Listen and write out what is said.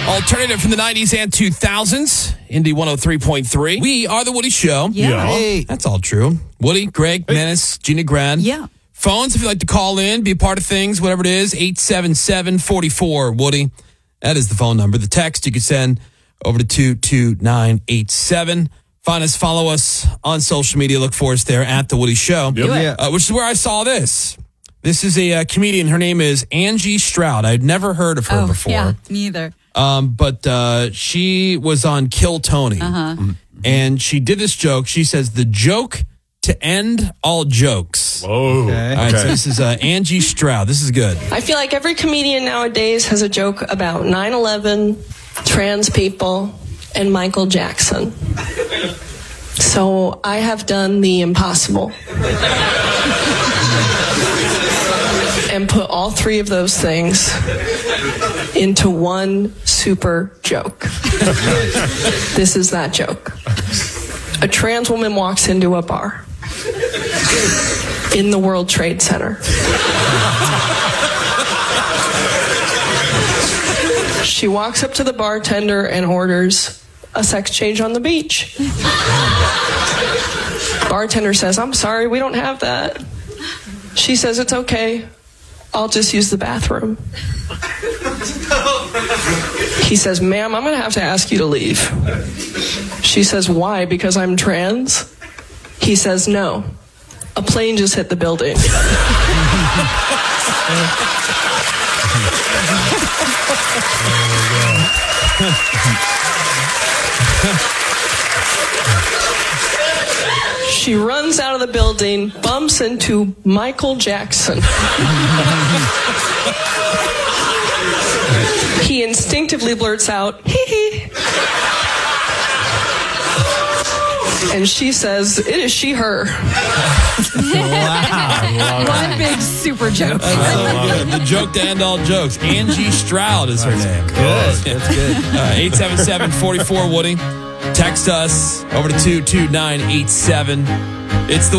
Alternative from the 90s and 2000s. Indy 103.3. We are the Woody Show. Yeah. Hey. That's all true. Woody, Greg, Menace, Gina Grand. Yeah. Phones, if you'd like to call in, be a part of things, whatever it is, 877-44-WOODY. That is the phone number. The text you can send over to 22987. Find us, follow us on social media. Look for us there at The Woody Show. Yeah. Which is where I saw this. This is a comedian. Her name is Angie Stroud. I'd never heard of her before. Yeah, me either. But she was on Kill Tony. And she did this joke. She says, the joke to end all jokes. Whoa. Okay. All right, so this is Angie Stroud. This is good. I feel like every comedian nowadays has a joke about 9/11, trans people, and Michael Jackson. So I have done the impossible and put all three of those things into one super joke. This is that joke. A trans woman walks into a bar in the World Trade Center. She walks up to the bartender and orders a sex change on the beach. Bartender says, "I'm sorry, we don't have that." She says, "It's okay. I'll just use the bathroom." He says, "Ma'am, I'm going to have to ask you to leave." She says, "Why? Because I'm trans?" He says, "No. A plane just hit the building." She runs out of the building, bumps into Michael Jackson. He instinctively blurts out, "Hee hee." And she says, "It is she, her." One big super joke. The joke to end all jokes. Angie Stroud is her name. Good. That's good. 877-44-WOODY. Text us over to 22987. It's the